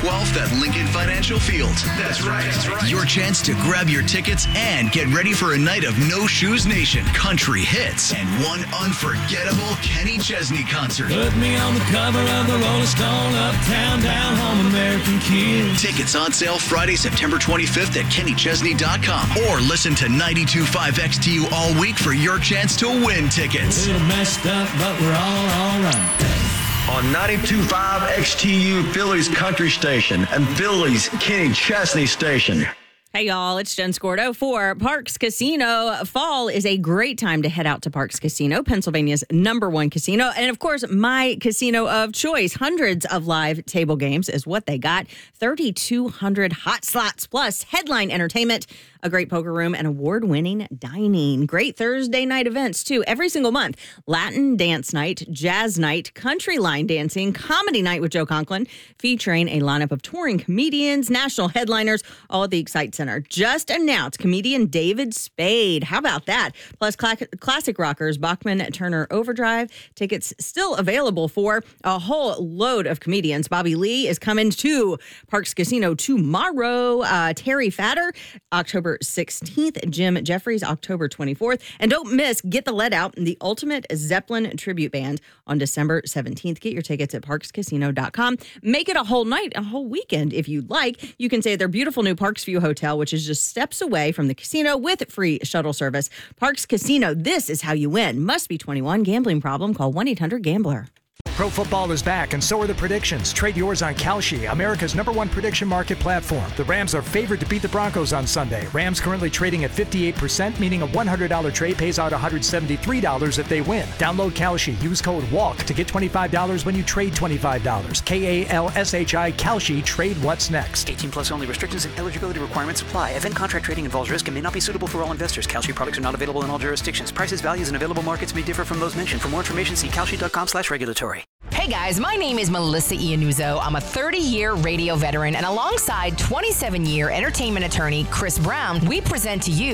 12th at Lincoln Financial Field. That's right. Your chance to grab your tickets and get ready for a night of No Shoes Nation, country hits, and one unforgettable Kenny Chesney concert. Put me on the cover of the Rolling Stone, uptown, down home, American kid. Tickets on sale Friday, September 25th at KennyChesney.com, or listen to 92.5 XTU all week for your chance to win tickets. A little messed up, but we're all right. On 92.5 XTU, Philly's country station, and Philly's Kenny Chesney station. Hey, y'all, it's Jen Scordo for Parks Casino. Fall is a great time to head out to Parks Casino, Pennsylvania's #1 casino. And, of course, my casino of choice. Hundreds of live table games is what they got. 3,200 hot slots plus headline entertainment, a great poker room, and award-winning dining. Great Thursday night events, too, every single month. Latin dance night, jazz night, country line dancing, comedy night with Joe Conklin, featuring a lineup of touring comedians, national headliners, all at the Excite Center. Just announced comedian David Spade. How about that? Plus classic rockers, Bachman Turner Overdrive. Tickets still available for a whole load of comedians. Bobby Lee is coming to Parks Casino tomorrow. Terry Fatter, October 16th. Jim Jeffries, October 24th. And don't miss Get the Let Out, the Ultimate Zeppelin Tribute Band on December 17th. Get your tickets at parkscasino.com. Make it a whole night, a whole weekend if you'd like. You can stay at their beautiful new Parks View Hotel, which is just steps away from the casino with free shuttle service. Parks Casino, this is how you win. Must be 21. Gambling problem? Call 1-800-GAMBLER. Pro football is back, and so are the predictions. Trade yours on Kalshi, America's #1 prediction market platform. The Rams are favored to beat the Broncos on Sunday. Rams currently trading at 58%, meaning a $100 trade pays out $173 if they win. Download Kalshi. Use code WALK to get $25 when you trade $25. KALSHI, Kalshi. Trade what's next. 18 plus only. Restrictions and eligibility requirements apply. Event contract trading involves risk and may not be suitable for all investors. Kalshi products are not available in all jurisdictions. Prices, values, and available markets may differ from those mentioned. For more information, see kalshi.com/regulatory. Hey guys, my name is Melissa Iannuzzo. I'm a 30-year radio veteran, and alongside 27-year entertainment attorney Chris Brown, we present to you